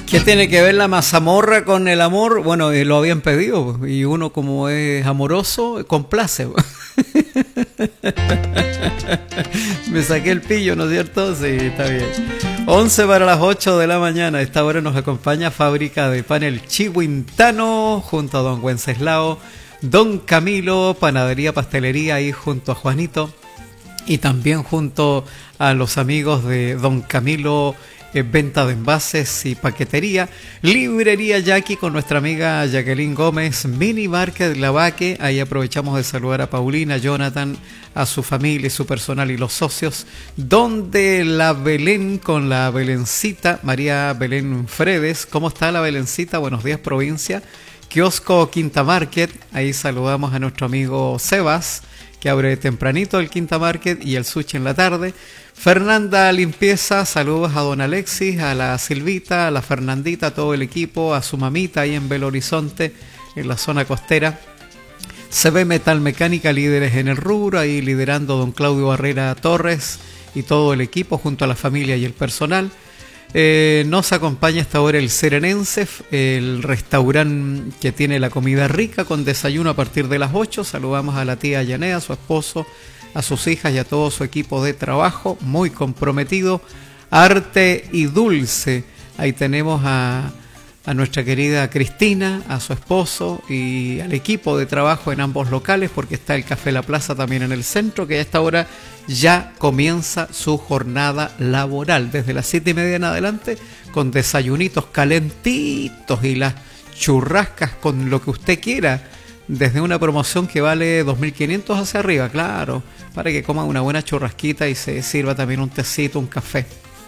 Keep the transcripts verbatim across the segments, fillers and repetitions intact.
¿Qué tiene que ver la mazamorra con el amor? Bueno, eh, lo habían pedido y uno como es amoroso, complace. Me saqué el pillo, ¿no es cierto? Sí, está bien. once para las ocho de la mañana. A esta hora nos acompaña Fábrica de Pan El Chihuintano junto a don Wenceslao, don Camilo, Panadería Pastelería ahí junto a Juanito y también junto a los amigos de don Camilo, eh, venta de envases y paquetería, Librería Jackie con nuestra amiga Jacqueline Gómez, Mini Market Lavaque. Ahí aprovechamos de saludar a Paulina, Jonathan, a su familia y su personal y los socios, donde la Belén con la Belencita, María Belén Fredes. ¿Cómo está la Belencita? Buenos días, provincia. Kiosco Quinta Market, ahí saludamos a nuestro amigo Sebas, que abre tempranito el Quinta Market y el sushi en la tarde. Fernanda Limpieza, saludos a don Alexis, a la Silvita, a la Fernandita, a todo el equipo, a su mamita ahí en Belo Horizonte, en la zona costera. C B Metal Mecánica, líderes en el rubro, ahí liderando don Claudio Barrera Torres y todo el equipo junto a la familia y el personal. Eh, nos acompaña hasta ahora el Serenense, el restaurante que tiene la comida rica con desayuno a partir de las ocho. Saludamos a la tía Yanea, a su esposo, a sus hijas y a todo su equipo de trabajo, muy comprometido. Arte y Dulce, ahí tenemos a, a nuestra querida Cristina, a su esposo y al equipo de trabajo en ambos locales, porque está el Café La Plaza también en el centro, que a esta hora ya comienza su jornada laboral desde las siete y media en adelante, con desayunitos calentitos y las churrascas con lo que usted quiera, desde una promoción que vale dos mil quinientos hacia arriba, claro, para que coma una buena churrasquita y se sirva también un tecito, un café.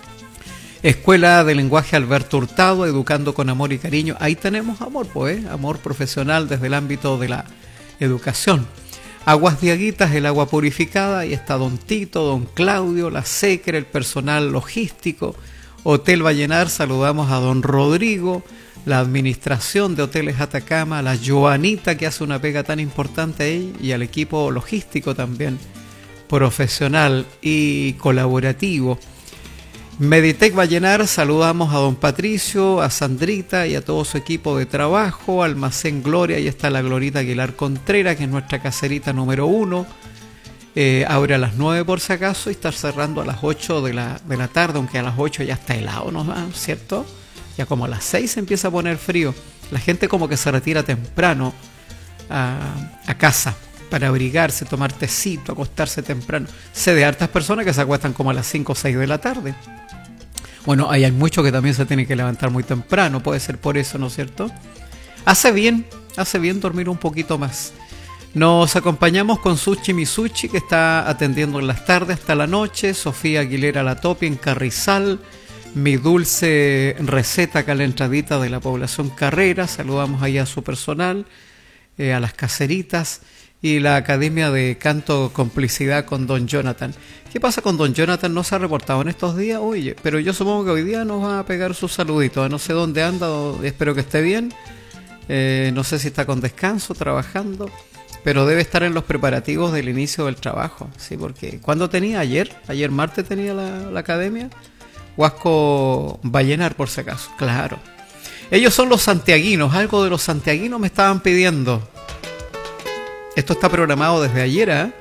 Escuela de Lenguaje Alberto Hurtado, educando con amor y cariño. Ahí tenemos amor, pues, ¿eh? Amor profesional desde el ámbito de la educación. Aguas Diaguitas, el agua purificada, ahí está don Tito, don Claudio, la Secre, el personal logístico. Hotel Vallenar, saludamos a don Rodrigo, la administración de Hoteles Atacama, la Joanita que hace una pega tan importante ahí, y al equipo logístico también, profesional y colaborativo. Meditec Vallenar, saludamos a don Patricio, a Sandrita y a todo su equipo de trabajo. Almacén Gloria, ahí está la Glorita Aguilar Contreras, que es nuestra caserita número uno. Eh, abre a las nueve por si acaso y está cerrando a las ocho de la, de la tarde, aunque a las ocho ya está helado, ¿no? ¿Cierto? Ya como a las seis se empieza a poner frío. La gente como que se retira temprano a, a casa para abrigarse, tomar tecito, acostarse temprano. Sé de hartas personas que se acuestan como a las cinco o seis de la tarde. Bueno, ahí hay muchos que también se tienen que levantar muy temprano, puede ser por eso, ¿no es cierto? Hace bien, hace bien dormir un poquito más. Nos acompañamos con Sushi Misuchi, que está atendiendo en las tardes hasta la noche. Sofía Aguilera La Topi en Carrizal. Mi dulce receta calentadita de la población Carrera. Saludamos ahí a su personal, eh, a las caseritas. Y la Academia de Canto Complicidad con don Jonathan. ¿Qué pasa con don Jonathan? ¿No se ha reportado en estos días? Oye, pero yo supongo que hoy día nos va a pegar sus saluditos. No sé dónde anda, espero que esté bien. Eh, no sé si está con descanso, trabajando, pero debe estar en los preparativos del inicio del trabajo, ¿sí? Porque ¿cuándo tenía? ¿Ayer? ¿Ayer martes tenía la, la Academia? Huasco Vallenar, por si acaso. Claro. Ellos son los santiaguinos. Algo de los santiaguinos me estaban pidiendo. Esto está programado desde ayer, ¿eh?